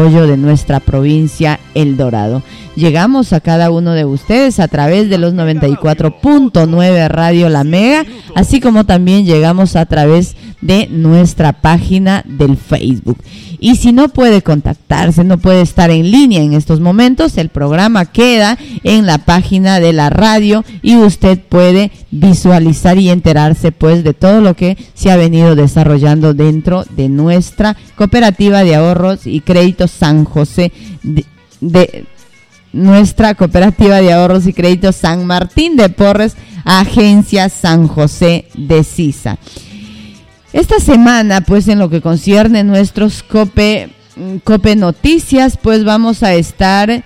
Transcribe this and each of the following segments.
desarrollo de nuestra provincia El Dorado. Llegamos a cada uno de ustedes a través de los 94.9 Radio La Mega, así como también llegamos a través de nuestra página del Facebook. Y si no puede contactarse, no puede estar en línea en estos momentos, el programa queda en la página de la radio y usted puede visualizar y enterarse pues de todo lo que se ha venido desarrollando dentro de nuestra cooperativa de ahorros y créditos San José de nuestra cooperativa de ahorros y créditos San Martín de Porres, agencia San José de Sisa. Esta semana, pues en lo que concierne nuestros Cope Noticias, pues vamos a estar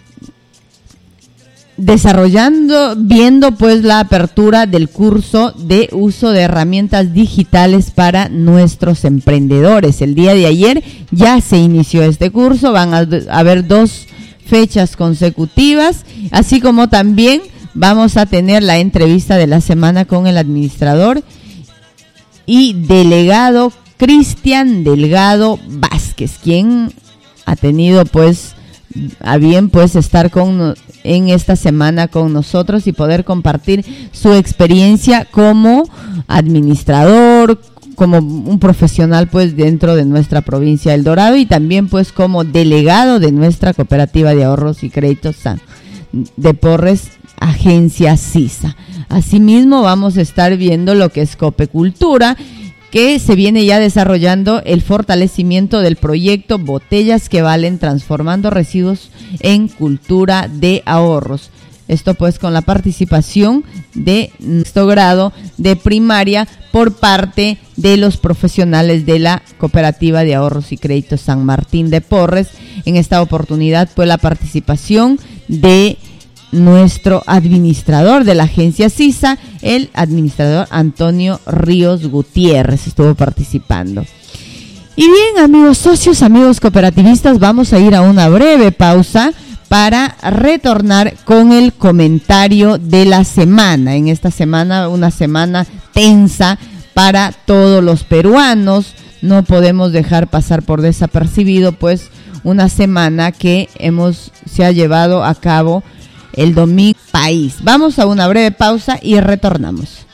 viendo pues la apertura del curso de uso de herramientas digitales para nuestros emprendedores. El día de ayer ya se inició este curso, van a haber 2 fechas consecutivas, así como también vamos a tener la entrevista de la semana con el administrador y delegado Cristian Delgado Vázquez, quien ha tenido pues a bien pues estar en esta semana con nosotros y poder compartir su experiencia como administrador, como un profesional pues dentro de nuestra provincia El Dorado y también pues como delegado de nuestra cooperativa de ahorros y créditos San de Porres, agencia Sisa. Asimismo vamos a estar viendo lo que es Copecultura, que se viene ya desarrollando el fortalecimiento del proyecto Botellas que Valen, transformando residuos en cultura de ahorros. Esto pues con la participación de sexto grado de primaria por parte de los profesionales de la Cooperativa de Ahorros y Créditos San Martín de Porres. En esta oportunidad pues la participación de nuestro administrador de la agencia Sisa, el administrador Antonio Ríos Gutiérrez, estuvo participando. Y bien, amigos socios, amigos cooperativistas, vamos a ir a una breve pausa para retornar con el comentario de la semana. En esta semana, una semana tensa para todos los peruanos. No podemos dejar pasar por desapercibido, pues, una semana que se ha llevado a cabo el domingo país. Vamos a una breve pausa y retornamos.